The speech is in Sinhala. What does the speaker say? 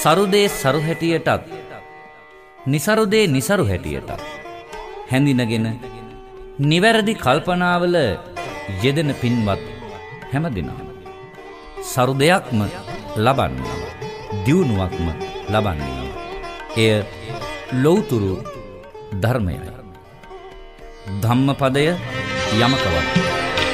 සරුදේ සරු හැටියටත් නිසරුදේ නිසරු හැටියටත් හැඳිනගෙන නිවැරදි කල්පනාවල යෙදෙන පින්වත් හැමදෙනාම සරුදයක්ම ලබන්නේ දියුණුවක්ම ලබන්නේ එය ලෞතුරු ධර්මයයි. ධම්මපදය යමකවත්